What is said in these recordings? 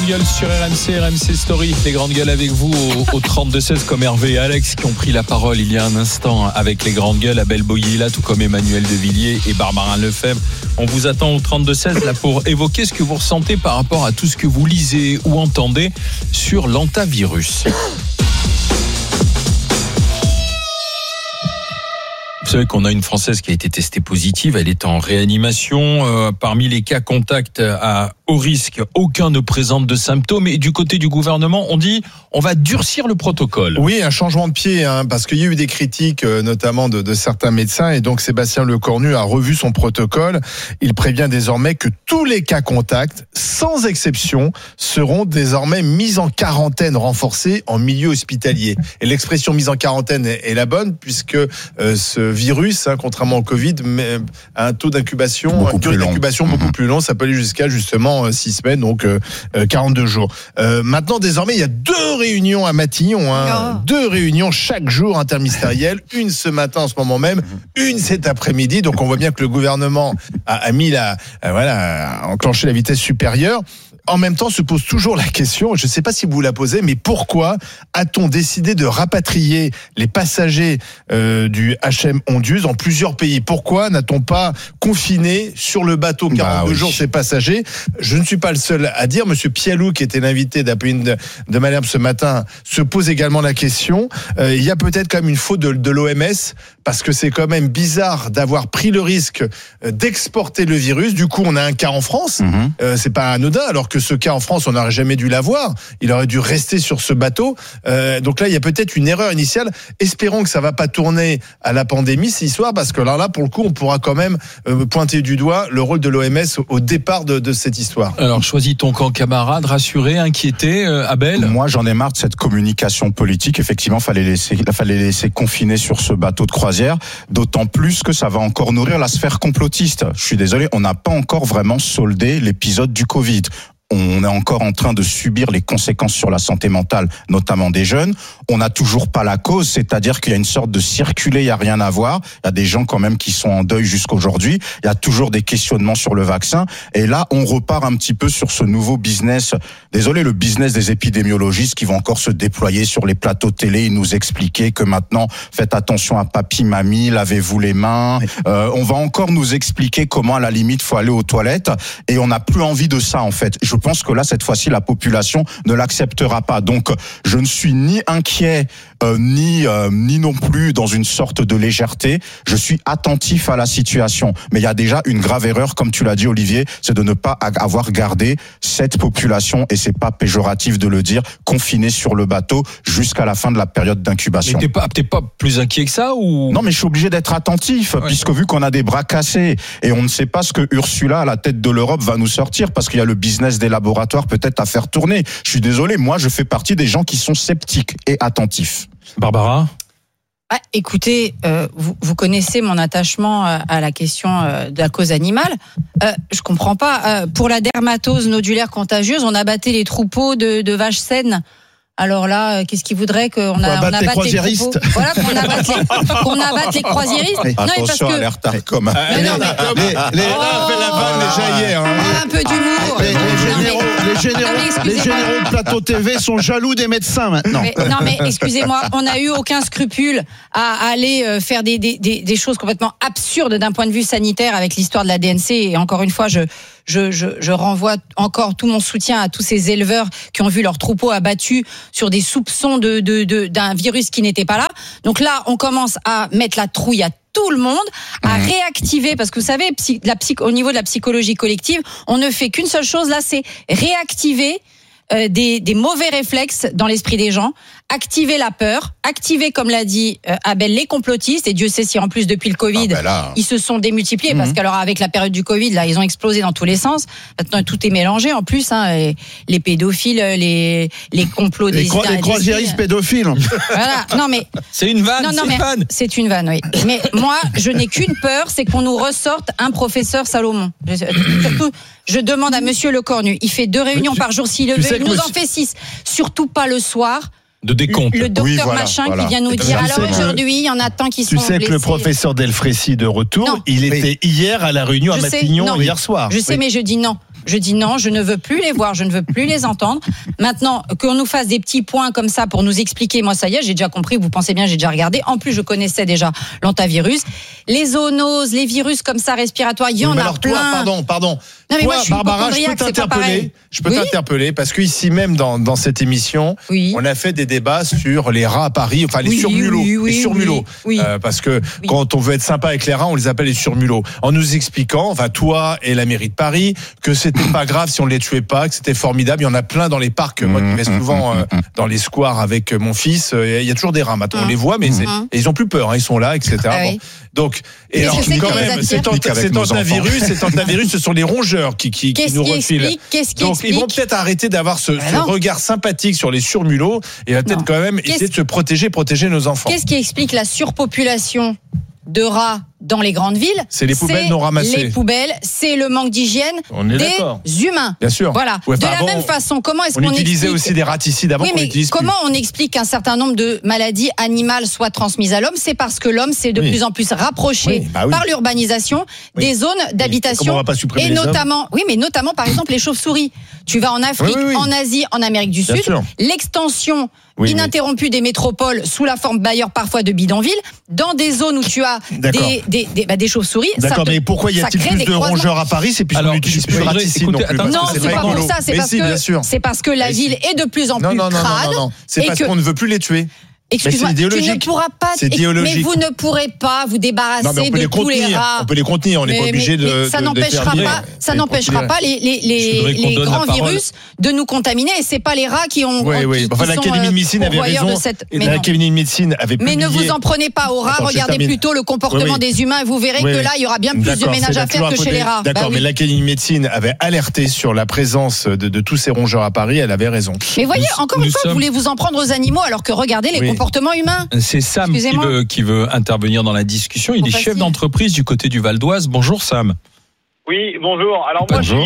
Gueule sur RMC Story, les grandes gueules avec vous au 32-16 comme Hervé et Alex qui ont pris la parole il y a un instant avec les grandes gueules, Abel Boyila, tout comme Emmanuel Devilliers et Barbara Lefebvre. On vous attend au 32-16 là pour évoquer ce que vous ressentez par rapport à tout ce que vous lisez ou entendez sur l'antavirus. Vous savez qu'on a une Française qui a été testée positive, elle est en réanimation. Parmi les cas contacts à haut risque, aucun ne présente de symptômes. Et du côté du gouvernement, on dit on va durcir le protocole. Oui, un changement de pied, parce qu'il y a eu des critiques, notamment de certains médecins. Et donc Sébastien Lecornu a revu son protocole. Il prévient désormais que tous les cas contacts, sans exception, seront désormais mis en quarantaine renforcée en milieu hospitalier. Et l'expression mise en quarantaine est la bonne, puisque ce virus, contrairement au Covid, a un taux d'incubation, une durée d'incubation beaucoup plus long. Ça peut aller jusqu'à justement 6 semaines, donc 42 jours. Maintenant, désormais, il y a 2 réunions à Matignon, 2 réunions chaque jour interministérielles, une ce matin en ce moment même, une cet après-midi. Donc on voit bien que le gouvernement a enclenché la vitesse supérieure. En même temps, se pose toujours la question, je ne sais pas si vous la posez, mais pourquoi a-t-on décidé de rapatrier les passagers du HM Ondius dans plusieurs pays ? Pourquoi n'a-t-on pas confiné sur le bateau 42 jours ces passagers ? Je ne suis pas le seul à dire. Monsieur Pialou, qui était l'invité d'Apolline de Malherbe ce matin, se pose également la question. Il y a peut-être quand même une faute de l'OMS, parce que c'est quand même bizarre d'avoir pris le risque d'exporter le virus. Du coup, on a un cas en France. C'est pas anodin, alors que ce cas en France, on n'aurait jamais dû l'avoir. Il aurait dû rester sur ce bateau. Donc là, il y a peut-être une erreur initiale. Espérons que ça va pas tourner à la pandémie, cette histoire, parce que là, pour le coup, on pourra quand même pointer du doigt le rôle de l'OMS au départ de cette histoire. Alors, choisis ton camp, camarade, rassuré, inquiété, Abel ? Moi, j'en ai marre de cette communication politique. Effectivement, fallait laisser confiner sur ce bateau de croisière, d'autant plus que ça va encore nourrir la sphère complotiste. Je suis désolé, on n'a pas encore vraiment soldé l'épisode du Covid. On est encore en train de subir les conséquences sur la santé mentale, notamment des jeunes. On n'a toujours pas la cause, c'est-à-dire qu'il y a une sorte de circulé, il n'y a rien à voir. Il y a des gens quand même qui sont en deuil jusqu'aujourd'hui. Il y a toujours des questionnements sur le vaccin. Et là, on repart un petit peu sur ce nouveau business. Désolé, le business des épidémiologistes qui vont encore se déployer sur les plateaux télé et nous expliquer que maintenant, faites attention à papi, mamie, lavez-vous les mains. On va encore nous expliquer comment, à la limite, faut aller aux toilettes. Et on n'a plus envie de ça, en fait. Je pense que là, cette fois-ci, la population ne l'acceptera pas. Donc, je ne suis ni inquiet, ni non plus dans une sorte de légèreté. Je suis attentif à la situation. Mais il y a déjà une grave erreur, comme tu l'as dit, Olivier, c'est de ne pas avoir gardé cette population, et c'est pas péjoratif de le dire, confinée sur le bateau jusqu'à la fin de la période d'incubation. Mais t'es pas plus inquiet que ça ou... Non, mais je suis obligé d'être attentif, puisque vu qu'on a des bras cassés, et on ne sait pas ce que Ursula, à la tête de l'Europe, va nous sortir, parce qu'il y a le business des laboratoires peut-être à faire tourner. Je suis désolé, moi je fais partie des gens qui sont sceptiques et attentifs. Barbara ? Écoutez, vous connaissez mon attachement à la question de la cause animale. Je comprends pas. Pour la dermatose nodulaire contagieuse, on abattait les troupeaux de vaches saines. Alors là, qu'est-ce qu'ils voudraient qu'on abatte les croisiéristes ? Voilà, qu'on abatte les croisiéristes. Non, attention à l'air tard comme la vanne déjà hier. Un peu d'humour. Les généraux de Plateau TV sont jaloux des médecins maintenant. Mais excusez-moi, on n'a eu aucun scrupule à aller faire des choses complètement absurdes d'un point de vue sanitaire avec l'histoire de la DNC. Et encore une fois, je renvoie encore tout mon soutien à tous ces éleveurs qui ont vu leurs troupeaux abattus sur des soupçons d'un virus qui n'était pas là. Donc là, on commence à mettre la trouille à tout le monde, à réactiver, parce que vous savez, au niveau de la psychologie collective, on ne fait qu'une seule chose là, c'est réactiver des mauvais réflexes dans l'esprit des gens, activer la peur, activer, comme l'a dit Abel, les complotistes, et Dieu sait si en plus depuis le Covid, ils se sont démultipliés, parce qu'alors avec la période du Covid, là, ils ont explosé dans tous les sens. Maintenant, tout est mélangé en plus, les pédophiles, les complots des... Les croisiéristes pédophiles. Voilà, non mais... C'est une vanne, c'est une vanne, oui. Mais moi, je n'ai qu'une peur, c'est qu'on nous ressorte un professeur Salomon. Surtout, je demande à monsieur Lecornu, il fait 2 réunions par jour, s'il le veut, il nous en fait 6. Surtout pas le soir. De décompte. Le docteur qui vient nous dire, alors aujourd'hui, il y en a tant qui sont blessés. Tu sais que le professeur Delfrécy de retour, il était hier à la réunion à Matignon, hier soir. Je sais, mais je dis non. Je dis non, je ne veux plus les voir, je ne veux plus les entendre. Maintenant, qu'on nous fasse des petits points comme ça pour nous expliquer, moi ça y est, j'ai déjà compris, vous pensez bien, j'ai déjà regardé. En plus, je connaissais déjà l'antavirus. Les zoonoses, les virus comme ça respiratoires, il y en a plein. Pardon. Non, mais toi, moi, je suis Barbara, je peux t'interpeller parce qu'ici même dans cette émission, on a fait des débats sur les rats à Paris, enfin les surmulots. Parce que quand on veut être sympa avec les rats, on les appelle les surmulots. En nous expliquant, enfin toi et la mairie de Paris, que c'était pas grave si on les tuait pas, que c'était formidable. Il y en a plein dans les parcs. Moi qui vais souvent dans les squares avec mon fils, il y a toujours des rats. Maintenant on les voit, mais et ils ont plus peur, ils sont là, etc. Bon. Donc, et alors quand même, cet antivirus, ce sont les rongeurs qui nous refilent. Donc ils vont peut-être arrêter d'avoir ce regard sympathique sur les surmulots et va peut-être quand même essayer de se protéger nos enfants. Qu'est-ce qui explique la surpopulation de rats dans les grandes villes? C'est les poubelles non ramassées. Les poubelles, c'est le manque d'hygiène des humains. Bien sûr. Voilà. De la même façon, comment est-ce qu'on utilisait aussi des raticides avant qu'on utilise plus. Comment on explique qu'un certain nombre de maladies animales soient transmises à l'homme? C'est parce que l'homme s'est de plus en plus rapproché par l'urbanisation des zones d'habitation et notamment, notamment par exemple les chauves-souris. Tu vas en Afrique, en Asie, en Amérique du Sud, l'extension ininterrompue des métropoles sous la forme d'ailleurs parfois de bidonvilles, dans des zones où tu as des chauves-souris. D'accord, mais pourquoi y a-t-il plus de rongeurs à Paris? C'est puisqu'on n'utilise plus de raticides non plus. Non, c'est pas pour ça, c'est parce que la ville est de plus en plus crade. Non, c'est parce qu'on ne veut plus les tuer. Excuse-moi, tu ne pourras pas. Mais vous ne pourrez pas vous débarrasser de tous les rats. On peut les contenir, on n'est pas obligé de. Ça n'empêchera pas les grands virus de nous contaminer. Et c'est pas les rats qui ont. Enfin, l'Académie de médecine avait raison. L'Académie de médecine avait publié. Mais ne vous en prenez pas aux rats. Regardez plutôt le comportement des humains et vous verrez que là, il y aura bien plus de ménage à faire que chez les rats. D'accord, mais l'Académie de médecine avait alerté sur la présence de tous ces rongeurs à Paris. Elle avait raison. Mais voyez, encore une fois, vous voulez vous en prendre aux animaux alors que regardez les comportements humain. C'est Sam qui veut intervenir dans la discussion. Il est chef d'entreprise du côté du Val d'Oise. Bonjour Sam. Oui, bonjour. Alors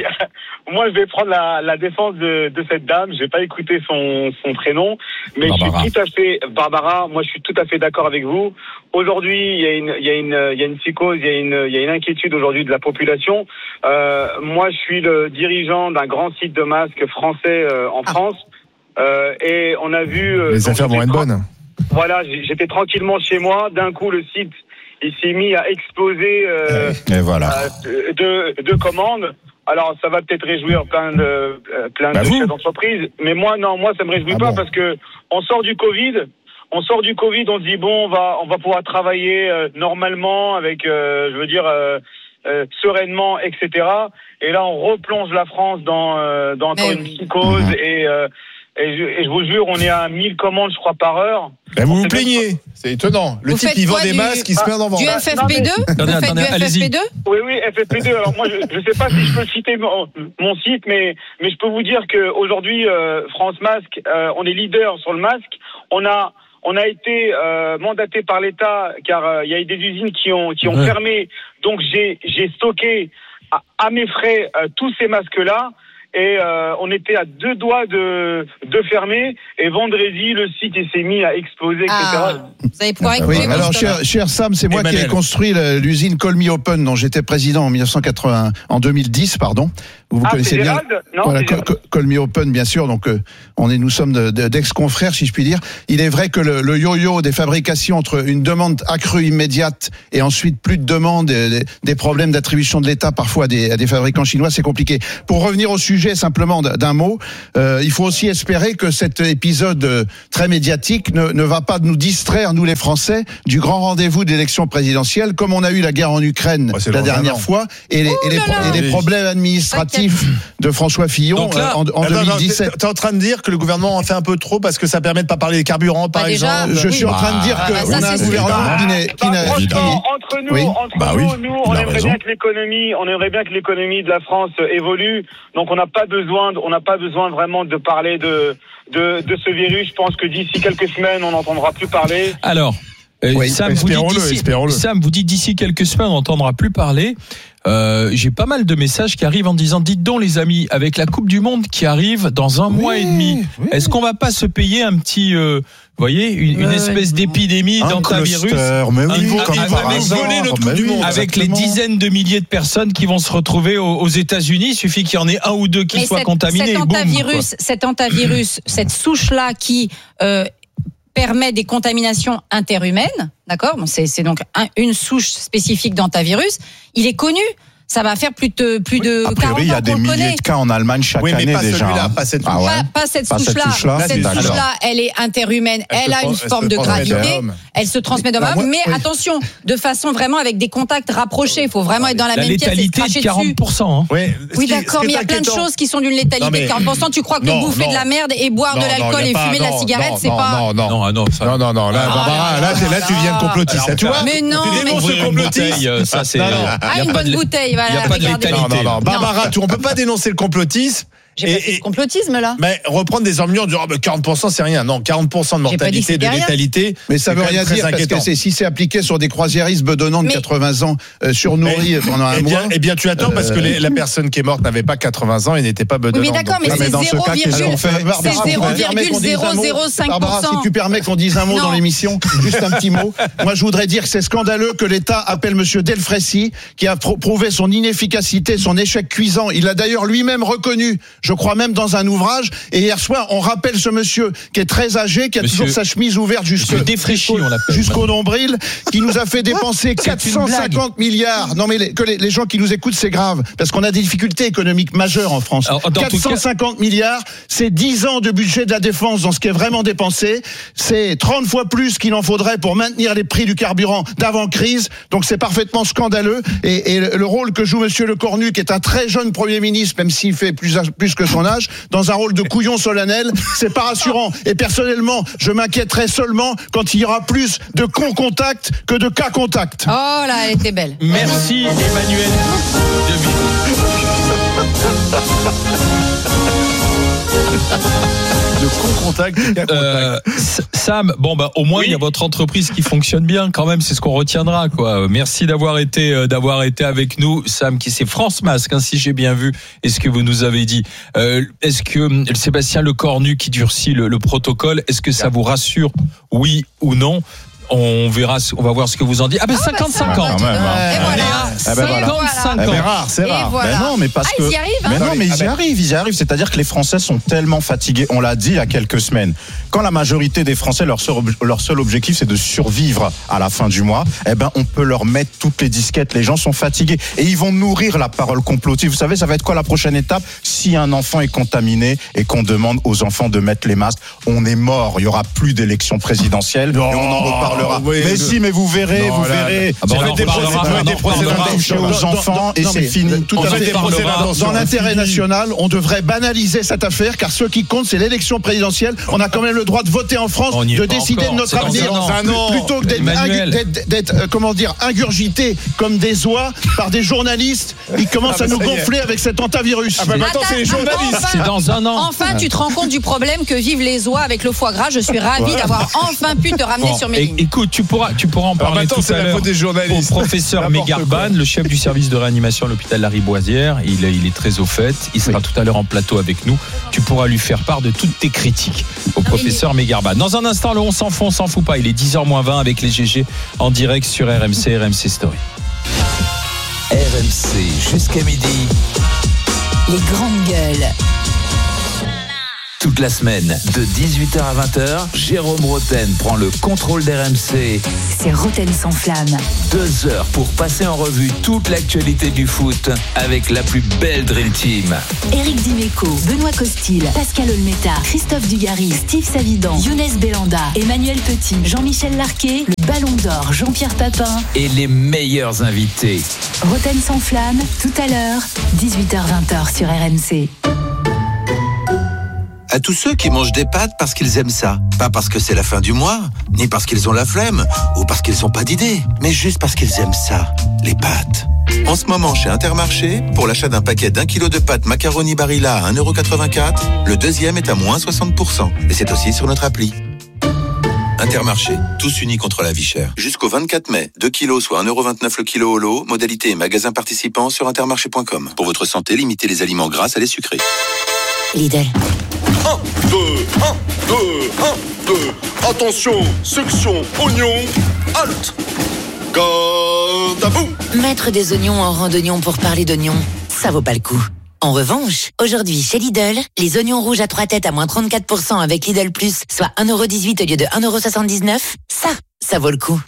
moi je vais prendre la défense de cette dame. Je vais pas écouter son prénom, mais Barbara. Je suis tout à fait Barbara. Moi je suis tout à fait d'accord avec vous. Aujourd'hui il y a une psychose, il y a une inquiétude aujourd'hui de la population. Moi je suis le dirigeant d'un grand site de masques français en France. Et on a vu les affaires vont être bonnes. Voilà, j'étais tranquillement chez moi. D'un coup, le site il s'est mis à exploser de commandes. Alors, ça va peut-être réjouir plein de chefs d'entreprise, mais moi ça me réjouit pas parce que on sort du Covid. On se dit bon, on va pouvoir travailler normalement avec, sereinement, etc. Et là, on replonge la France dans encore une psychose et je vous jure, on est à 1000 commandes, je crois, par heure. Ben vous plaignez. C'est étonnant. Le type, il vend des masques, il se met en vente. Du FFP2? Vous faites du FFP2? Oui, FFP2. Alors moi, je sais pas si je peux citer mon site, mais je peux vous dire que aujourd'hui, France Masque, on est leader sur le masque. On a été mandaté par l'État car il y a eu des usines qui ont fermé. Donc j'ai stocké à mes frais tous ces masques-là. Et on était à 2 doigts de fermer. Et vendredi, le site s'est mis à exploser, etc. Vous allez pouvoir écouter. Alors, cher Sam, c'est moi qui ai construit l'usine Call Me Open, dont j'étais président en 2010, pardon. Vous connaissez bien. Voilà, Call Me Open, bien sûr. Donc, nous sommes d'ex-confrères, si je puis dire. Il est vrai que le yo-yo des fabrications entre une demande accrue immédiate et ensuite plus de demande, des problèmes d'attribution de l'État parfois à des fabricants chinois, c'est compliqué. Pour revenir au sujet simplement d'un mot, il faut aussi espérer que cet épisode très médiatique ne va pas nous distraire, nous les Français, du grand rendez-vous d'élection présidentielle, comme on a eu la guerre en Ukraine la dernière fois, et les problèmes administratifs de François Fillon en 2017. T'es en train de dire que le gouvernement en fait un peu trop parce que ça permet de pas parler des carburants, par exemple. Je suis en train de dire qu'on a un gouvernement entre nous, on aimerait bien que l'économie de la France évolue. Donc on n'a pas besoin vraiment de parler de ce virus. Je pense que d'ici quelques semaines, on n'entendra plus parler. Alors, Oui, Sam vous dit d'ici quelques semaines, on n'entendra plus parler. J'ai pas mal de messages qui arrivent en disant dites donc les amis, avec la Coupe du Monde qui arrive dans un mois et demi, est-ce qu'on va pas se payer un petit une espèce d'épidémie d'antivirus avec les dizaines de milliers de personnes qui vont se retrouver aux États-Unis, il suffit qu'il y en ait un ou deux qui soient contaminés. Cet antivirus, cette souche-là qui permet des contaminations interhumaines, d'accord ? Bon, c'est donc une souche spécifique d'antivirus. Il est connu. Ça va faire plus de 40 ans. Il y a des milliers de cas en Allemagne chaque année mais pas déjà. Celui-là, pas cette souche. Pas cette souche-là. Cette souche-là, elle est interhumaine. Elle a une forme de gravité. Elle se transmet d'homme à homme. Mais attention, de façon vraiment avec des contacts rapprochés. Il faut vraiment être dans la même pièce. La létalité de 40%. Oui, d'accord, mais il y a plein de choses qui sont d'une létalité de 40%. Tu crois que bouffer de la merde et boire de l'alcool et fumer de la cigarette, c'est pas... Non. Là, Barbara, là, tu viens de complotiste. Tu vois ? Mais non, mais ouvrir une bouteille, ça c'est... une bonne bouteille. Il n'y a pas de létalité. Non. Barbara, on peut pas dénoncer le complotisme. J'ai pas fait de complotisme là. Mais reprendre des emmures, dire 40% c'est rien. Non, 40% de mortalité, de létalité. Mais ça veut rien dire parce que si c'est appliqué sur des croisiéristes bedonnants de 80 ans surnourris pendant un mois. Eh bien, tu as tort parce que la personne qui est morte n'avait pas 80 ans et n'était pas bedonnante. Oui, d'accord, mais c'est 0,005%. Barbara, si tu permets qu'on dise un mot dans l'émission, juste un petit mot. Moi, je voudrais dire que c'est scandaleux que l'État appelle monsieur Delfraissy, qui a prouvé son inefficacité, son échec cuisant. Il l'a d'ailleurs lui-même reconnu. Je crois même dans un ouvrage. Et hier soir, on rappelle ce monsieur qui est très âgé, qui a toujours sa chemise ouverte jusqu'au nombril, qui nous a fait dépenser 450 milliards. Non, mais que les gens qui nous écoutent, c'est grave. Parce qu'on a des difficultés économiques majeures en France. 450 milliards, c'est 10 ans de budget de la défense dans ce qui est vraiment dépensé. C'est 30 fois plus qu'il en faudrait pour maintenir les prix du carburant d'avant-crise. Donc c'est parfaitement scandaleux. Et le rôle que joue monsieur Lecornu, qui est un très jeune Premier ministre, même s'il fait plus que son âge, dans un rôle de couillon solennel, c'est pas rassurant. Et personnellement, je m'inquiéterai seulement quand il y aura plus de con-contact que de cas-contact. Oh là, elle était belle. Merci Emmanuel. De con-contact, de cas-contact. Sam, au moins il y a votre entreprise qui fonctionne bien quand même, c'est ce qu'on retiendra quoi. Merci d'avoir été avec nous, Sam, qui c'est France Masque, si j'ai bien vu. Est-ce que vous nous avez dit est-ce que Sébastien Lecornu qui durcit le protocole, est-ce que ça vous rassure, oui ou non? On verra, on va voir ce que vous en dites. 50-50. Et voilà. 55 ans. C'est rare. Voilà. Mais non, mais parce que. Ils y arrivent, hein. Mais non, mais ils y arrivent. C'est-à-dire que les Français sont tellement fatigués. On l'a dit il y a quelques semaines. Quand la majorité des Français, leur seul objectif, c'est de survivre à la fin du mois, on peut leur mettre toutes les disquettes. Les gens sont fatigués. Et ils vont nourrir la parole complotiste. Vous savez, ça va être quoi la prochaine étape? Si un enfant est contaminé et qu'on demande aux enfants de mettre les masques, on est mort. Il y aura plus d'élection présidentielle. Et on en reparlera. Mais si, mais vous verrez. Des procès d'intention aux enfants et c'est fini. Tout à fait. Dans l'intérêt national, on devrait banaliser cette affaire, car ce qui compte, c'est l'élection présidentielle. On a quand même le droit de voter en France, de décider de notre avenir, plutôt que d'être ingurgité comme des oies par des journalistes qui commencent à nous gonfler avec cet antivirus. Maintenant, c'est les journalistes. C'est dans un an. Enfin, tu te rends compte du problème que vivent les oies avec le foie gras. Je suis ravie d'avoir enfin pu te ramener sur mes lignes. Écoute, tu pourras en parler tout à l'heure au professeur Megarban, le chef du service de réanimation à l'hôpital Lariboisière. Il est très au fait. Il sera tout à l'heure en plateau avec nous. Tu pourras lui faire part de toutes tes critiques au professeur Megarban. Dans un instant, le on s'en fout pas. Il est 10h-20 avec les GG en direct sur RMC Story. RMC jusqu'à midi. Les grandes gueules. Toute la semaine, de 18h à 20h, Jérôme Roten prend le contrôle d'RMC. C'est Roten sans flamme. 2 heures pour passer en revue toute l'actualité du foot avec la plus belle Dream Team. Éric Dimeco, Benoît Costil, Pascal Olmeta, Christophe Dugarry, Steve Savidan, Younes Belanda, Emmanuel Petit, Jean-Michel Larquet, le Ballon d'Or, Jean-Pierre Papin. Et les meilleurs invités. Roten sans flamme, tout à l'heure, 18h-20h sur RMC. À tous ceux qui mangent des pâtes parce qu'ils aiment ça. Pas parce que c'est la fin du mois, ni parce qu'ils ont la flemme, ou parce qu'ils n'ont pas d'idée, mais juste parce qu'ils aiment ça, les pâtes. En ce moment, chez Intermarché, pour l'achat d'un paquet d'1 kilo de pâtes macaroni Barilla à 1,84 €, le deuxième est à moins 60%. Et c'est aussi sur notre appli. Intermarché, tous unis contre la vie chère. Jusqu'au 24 mai, 2 kilos soit 1,29€ le kilo au lot. Modalité et magasin participants sur intermarché.com. Pour votre santé, limitez les aliments gras à les sucrés. Lidl. 1, 2, 1, 2, 1, 2. Attention, section oignon, halte. Garde à vous. Mettre des oignons en rang d'oignons pour parler d'oignons, ça vaut pas le coup. En revanche, aujourd'hui chez Lidl, les oignons rouges à 3 têtes à moins 34% avec Lidl Plus, soit 1,18€ au lieu de 1,79€, ça vaut le coup.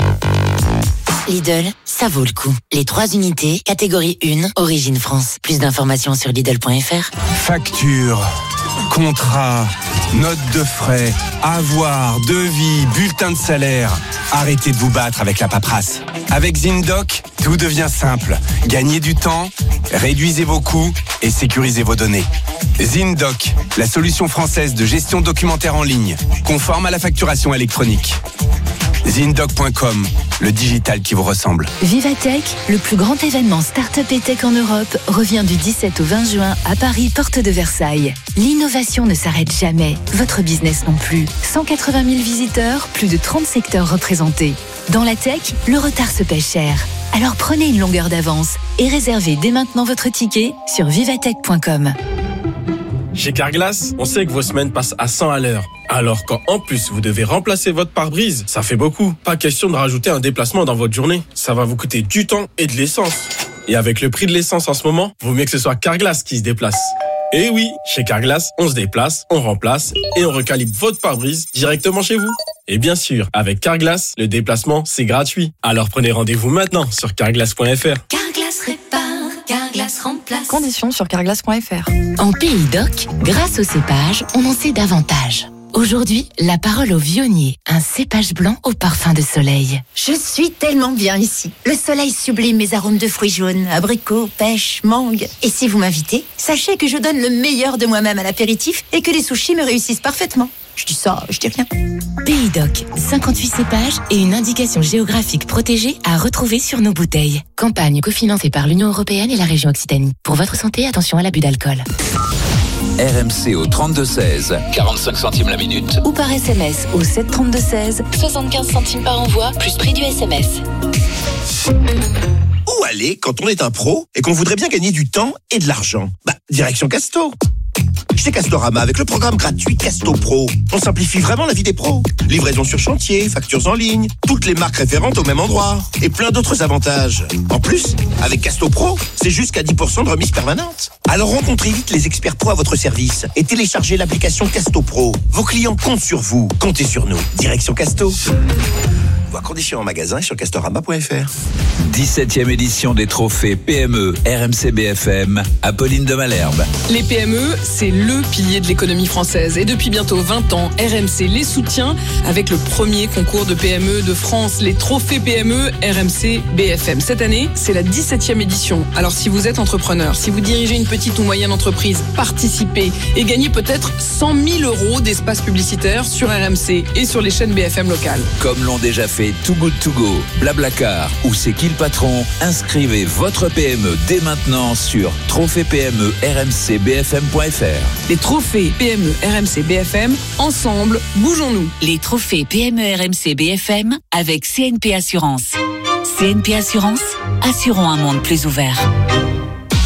Lidl, ça vaut le coup. Les 3 unités, catégorie 1, origine France. Plus d'informations sur Lidl.fr. Facture, contrat, note de frais, avoir, devis, bulletin de salaire. Arrêtez de vous battre avec la paperasse. Avec ZinDoc, tout devient simple. Gagnez du temps, réduisez vos coûts et sécurisez vos données. ZinDoc, la solution française de gestion documentaire en ligne, conforme à la facturation électronique. ZinDoc.com, le digital qui vous ressemble. Vivatech, le plus grand événement start-up et tech en Europe, revient du 17 au 20 juin à Paris, porte de Versailles. L'innovation ne s'arrête jamais, votre business non plus. 180 000 visiteurs, plus de 30 secteurs représentés. Dans la tech, le retard se paie cher. Alors prenez une longueur d'avance et réservez dès maintenant votre ticket sur vivatech.com. Chez Carglass, on sait que vos semaines passent à 100 à l'heure. Alors quand en plus vous devez remplacer votre pare-brise, ça fait beaucoup. Pas question de rajouter un déplacement dans votre journée. Ça va vous coûter du temps et de l'essence. Et avec le prix de l'essence en ce moment, vaut mieux que ce soit Carglass qui se déplace. Et oui, chez Carglass, on se déplace, on remplace et on recalibre votre pare-brise directement chez vous. Et bien sûr, avec Carglass, le déplacement, c'est gratuit. Alors prenez rendez-vous maintenant sur carglass.fr. Carglass répare, Carglass remplace. Conditions sur carglass.fr. En Pays d'Oc, grâce au cépage, on en sait davantage. Aujourd'hui, la parole au vionnier, un cépage blanc au parfum de soleil. Je suis tellement bien ici. Le soleil sublime mes arômes de fruits jaunes, abricots, pêche, mangue. Et si vous m'invitez, sachez que je donne le meilleur de moi-même à l'apéritif et que les sushis me réussissent parfaitement. Je dis ça, je dis rien. Pays d'Oc, 58 cépages et une indication géographique protégée à retrouver sur nos bouteilles. Campagne cofinancée par l'Union européenne et la région Occitanie. Pour votre santé, attention à l'abus d'alcool. RMC au 32-16, 45 centimes la minute. Ou par SMS au 732-16, 75 centimes par envoi, plus prix du SMS. Où aller quand on est un pro et qu'on voudrait bien gagner du temps et de l'argent? Direction Casto. Chez Castorama, avec le programme gratuit Casto Pro, on simplifie vraiment la vie des pros. Livraison sur chantier, factures en ligne, toutes les marques référentes au même endroit et plein d'autres avantages. En plus, avec Casto Pro, c'est jusqu'à 10% de remise permanente. Alors rencontrez vite les experts pro à votre service et téléchargez l'application Casto Pro. Vos clients comptent sur vous, comptez sur nous. Direction Casto. Voir conditions en magasin et sur castorama.fr. 17e édition des trophées PME RMC BFM, Apolline de Malherbe. Les PME, c'est le pilier de l'économie française. Et depuis bientôt 20 ans, RMC les soutient avec le premier concours de PME de France, les trophées PME RMC BFM. Cette année, c'est la 17e édition. Alors si vous êtes entrepreneur, si vous dirigez une petite ou moyenne entreprise, participez et gagnez peut-être 100 000 € d'espace publicitaire sur RMC et sur les chaînes BFM locales. Comme l'ont déjà fait Too Good To Go, Blablacar ou C'est qui le patron, inscrivez votre PME dès maintenant sur trophées-PME-RMC-BFM.fr. Les trophées PME RMC BFM, ensemble, bougeons-nous. Les trophées PME RMC BFM avec CNP Assurance. CNP Assurance, assurons un monde plus ouvert.